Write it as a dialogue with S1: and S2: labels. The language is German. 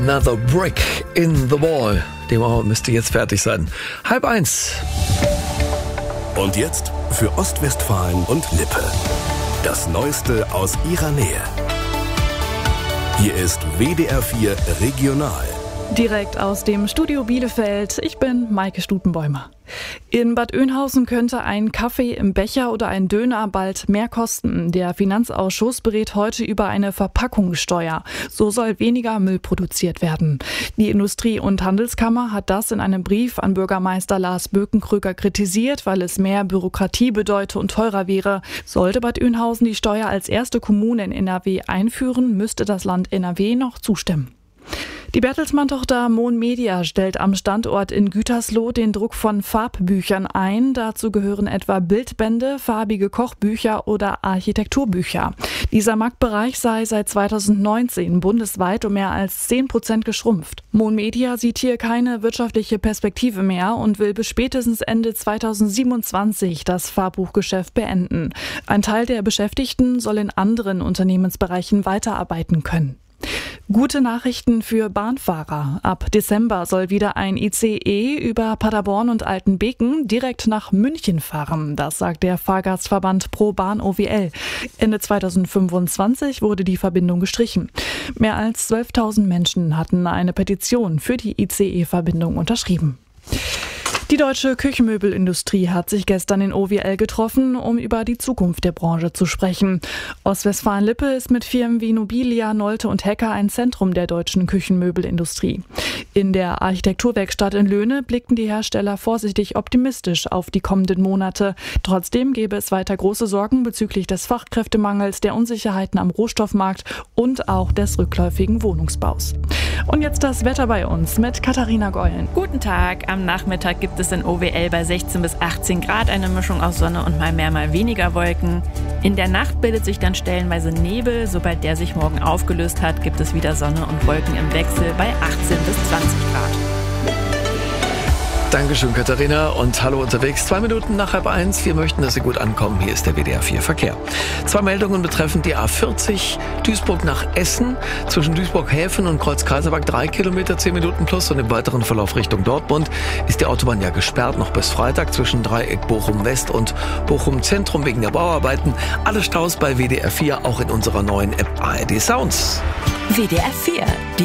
S1: Another Brick in the Wall. Die Mauer müsste jetzt fertig sein. 12:30.
S2: Und jetzt für Ostwestfalen und Lippe. Das Neueste aus ihrer Nähe. Hier ist WDR 4 Regional.
S3: Direkt aus dem Studio Bielefeld. Ich bin Maike Stutenbäumer. In Bad Oeynhausen könnte ein Kaffee im Becher oder ein Döner bald mehr kosten. Der Finanzausschuss berät heute über eine Verpackungssteuer. So soll weniger Müll produziert werden. Die Industrie- und Handelskammer hat das in einem Brief an Bürgermeister Lars Bökenkröger kritisiert, weil es mehr Bürokratie bedeute und teurer wäre. Sollte Bad Oeynhausen die Steuer als erste Kommune in NRW einführen, müsste das Land NRW noch zustimmen. Die Bertelsmann-Tochter Mohn Media stellt am Standort in Gütersloh den Druck von Farbbüchern ein. Dazu gehören etwa Bildbände, farbige Kochbücher oder Architekturbücher. Dieser Marktbereich sei seit 2019 bundesweit um mehr als 10% geschrumpft. Mohn Media sieht hier keine wirtschaftliche Perspektive mehr und will bis spätestens Ende 2027 das Farbbuchgeschäft beenden. Ein Teil der Beschäftigten soll in anderen Unternehmensbereichen weiterarbeiten können. Gute Nachrichten für Bahnfahrer. Ab Dezember soll wieder ein ICE über Paderborn und Altenbeken direkt nach München fahren. Das sagt der Fahrgastverband Pro Bahn OWL. Ende 2025 wurde die Verbindung gestrichen. Mehr als 12.000 Menschen hatten eine Petition für die ICE-Verbindung unterschrieben. Die deutsche Küchenmöbelindustrie hat sich gestern in OWL getroffen, um über die Zukunft der Branche zu sprechen. Ostwestfalen-Lippe ist mit Firmen wie Nobilia, Nolte und Hecker ein Zentrum der deutschen Küchenmöbelindustrie. In der Architekturwerkstatt in Löhne blickten die Hersteller vorsichtig optimistisch auf die kommenden Monate. Trotzdem gäbe es weiter große Sorgen bezüglich des Fachkräftemangels, der Unsicherheiten am Rohstoffmarkt und auch des rückläufigen Wohnungsbaus. Und jetzt das Wetter bei uns mit Katharina Gollen.
S4: Guten Tag, am Nachmittag gibt es in OWL bei 16 bis 18 Grad eine Mischung aus Sonne und mal mehr, mal weniger Wolken. In der Nacht bildet sich dann stellenweise Nebel. Sobald der sich morgen aufgelöst hat, gibt es wieder Sonne und Wolken im Wechsel bei 18 bis 20 Grad.
S1: Dankeschön, Katharina, und hallo unterwegs. 2 Minuten nach 12:30. Wir möchten, dass Sie gut ankommen. Hier ist der WDR 4 Verkehr. 2 Meldungen betreffen die A40 Duisburg nach Essen. Zwischen Duisburg-Häfen und Kreuz-Kaiserberg 3 Kilometer, 10 Minuten plus. Und im weiteren Verlauf Richtung Dortmund ist die Autobahn ja gesperrt, noch bis Freitag zwischen Dreieck Bochum-West und Bochum-Zentrum wegen der Bauarbeiten. Alle Staus bei WDR 4, auch in unserer neuen App ARD Sounds.
S4: WDR 4.